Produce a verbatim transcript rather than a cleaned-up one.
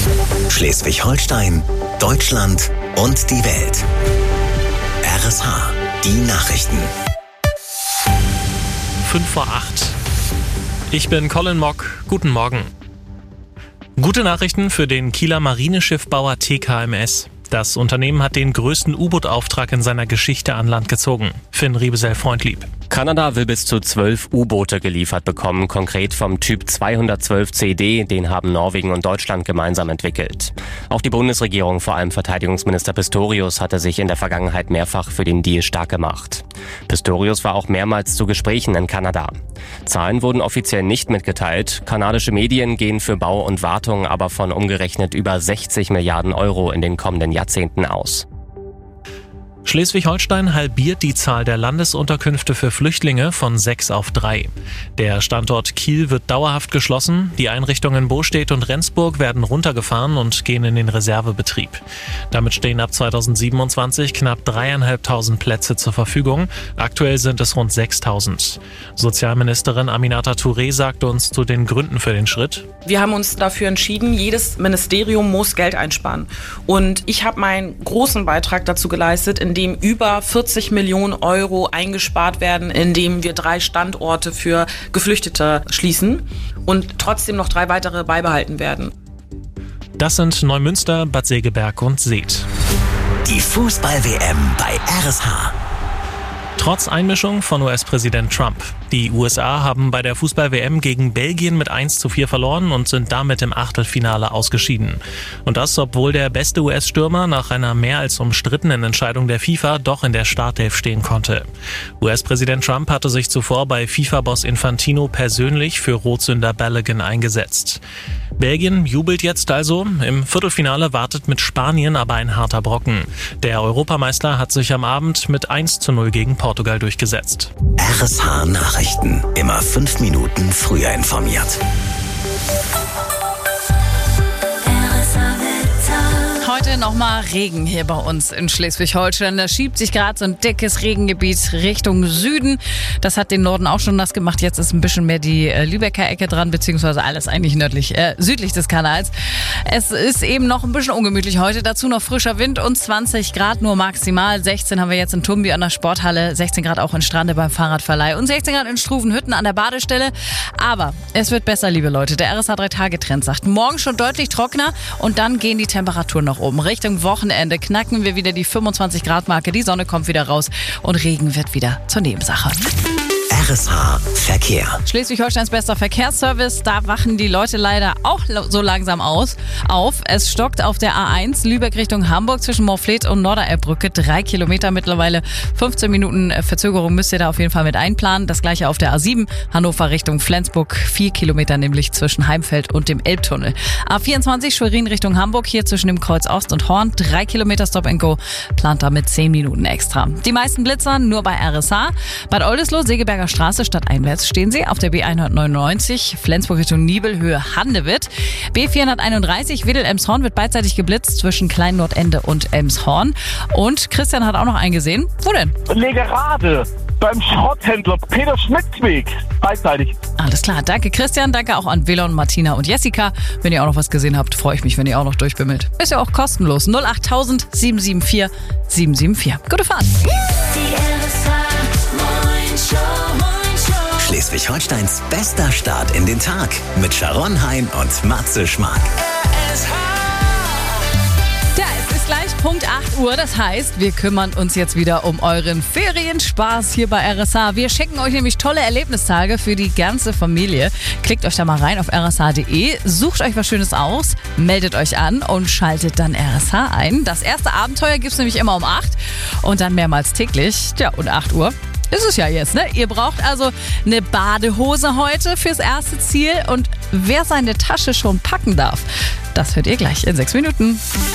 Schleswig-Holstein, Deutschland und die Welt. R S H, die Nachrichten. fünf vor acht. Ich bin Colin Mock. Guten Morgen. Gute Nachrichten für den Kieler Marineschiffbauer T K M S. Das Unternehmen hat den größten U-Boot-Auftrag in seiner Geschichte an Land gezogen. Finn Riebesell-Freundlieb. Kanada will bis zu zwölf U-Boote geliefert bekommen, konkret vom Typ zweihundertzwölf C D, den haben Norwegen und Deutschland gemeinsam entwickelt. Auch die Bundesregierung, vor allem Verteidigungsminister Pistorius, hatte sich in der Vergangenheit mehrfach für den Deal stark gemacht. Pistorius war auch mehrmals zu Gesprächen in Kanada. Zahlen wurden offiziell nicht mitgeteilt. Kanadische Medien gehen für Bau und Wartung aber von umgerechnet über sechzig Milliarden Euro in den kommenden Jahrzehnten aus. Schleswig-Holstein halbiert die Zahl der Landesunterkünfte für Flüchtlinge von sechs auf drei. Der Standort Kiel wird dauerhaft geschlossen. Die Einrichtungen Bostedt und Rendsburg werden runtergefahren und gehen in den Reservebetrieb. Damit stehen ab zweitausendsiebenundzwanzig knapp dreieinhalbtausend Plätze zur Verfügung. Aktuell sind es rund sechstausend. Sozialministerin Aminata Touré sagte uns zu den Gründen für den Schritt. Wir haben uns dafür entschieden, jedes Ministerium muss Geld einsparen. Und ich habe meinen großen Beitrag dazu geleistet, in dem über vierzig Millionen Euro eingespart werden, indem wir drei Standorte für Geflüchtete schließen und trotzdem noch drei weitere beibehalten werden. Das sind Neumünster, Bad Segeberg und Seth. Die Fußball-W M bei R S H. Trotz Einmischung von U S-Präsident Trump. Die U S A haben bei der Fußball-W M gegen Belgien mit eins zu vier verloren und sind damit im Achtelfinale ausgeschieden. Und das, obwohl der beste U S-Stürmer nach einer mehr als umstrittenen Entscheidung der FIFA doch in der Startelf stehen konnte. U S-Präsident Trump hatte sich zuvor bei FIFA-Boss Infantino persönlich für Rotsünder Balogun eingesetzt. Belgien jubelt jetzt also. Im Viertelfinale wartet mit Spanien aber ein harter Brocken. Der Europameister hat sich am Abend mit eins zu null gegen Portugal durchgesetzt. R S H Nachrichten. Immer fünf Minuten früher informiert. Heute nochmal Regen hier bei uns in Schleswig-Holstein. Da schiebt sich gerade so ein dickes Regengebiet Richtung Süden. Das hat den Norden auch schon nass gemacht. Jetzt ist ein bisschen mehr die äh, Lübecker Ecke dran, beziehungsweise alles eigentlich nördlich, äh, südlich des Kanals. Es ist eben noch ein bisschen ungemütlich heute. Dazu noch frischer Wind und zwanzig Grad nur maximal. sechzehn haben wir jetzt in Tumbi an der Sporthalle, sechzehn Grad auch in Strande beim Fahrradverleih und sechzehn Grad in Strufenhütten an der Badestelle. Aber es wird besser, liebe Leute. Der R S H drei Tage Trend sagt, morgen schon deutlich trockener und dann gehen die Temperaturen noch oben. Richtung Wochenende knacken wir wieder die fünfundzwanzig Grad Marke. Die Sonne kommt wieder raus und Regen wird wieder zur Nebensache. R S H Verkehr. Schleswig-Holsteins bester Verkehrsservice. Da wachen die Leute leider auch so langsam aus, auf. Es stockt auf der A eins Lübeck Richtung Hamburg zwischen Morfleet und Norderelbbrücke. Drei Kilometer mittlerweile. fünfzehn Minuten Verzögerung müsst ihr da auf jeden Fall mit einplanen. Das gleiche auf der A sieben Hannover Richtung Flensburg. Vier Kilometer nämlich zwischen Heimfeld und dem Elbtunnel. A vierundzwanzig Schwerin Richtung Hamburg. Hier zwischen dem Kreuz Ost und Horn. Drei Kilometer Stop and Go. Plant damit zehn Minuten extra. Die meisten Blitzer nur bei R S H. Bad Oldesloe, Segeberger Straße stadteinwärts stehen sie auf der B hundertneunundneunzig, Flensburg Richtung Nibelhöhe Handewitt. B vierhunderteinunddreißig Wedel-Emshorn wird beidseitig geblitzt zwischen Klein-Nordende und Emshorn. Und Christian hat auch noch einen gesehen. Wo denn? Legerade beim Schrotthändler Peter Schmitzweg. Beidseitig. Alles klar, danke Christian, danke auch an Velon, Martina und Jessica. Wenn ihr auch noch was gesehen habt, freue ich mich, wenn ihr auch noch durchbimmelt. Ist ja auch kostenlos. null acht tausend sieben sieben vier sieben sieben vier. Gute Fahrt. Schleswig-Holsteins bester Start in den Tag mit Sharon Hein und Matze Schmark. Ja, es ist gleich Punkt acht Uhr. Das heißt, wir kümmern uns jetzt wieder um euren Ferienspaß hier bei R S H. Wir schicken euch nämlich tolle Erlebnistage für die ganze Familie. Klickt euch da mal rein auf r s h punkt d e, sucht euch was Schönes aus, meldet euch an und schaltet dann R S H ein. Das erste Abenteuer gibt's nämlich immer um acht und dann mehrmals täglich. Ja, und acht Uhr. Ist es ja jetzt, ne? Ihr braucht also eine Badehose heute fürs erste Ziel. Und wer seine Tasche schon packen darf, das hört ihr gleich in sechs Minuten.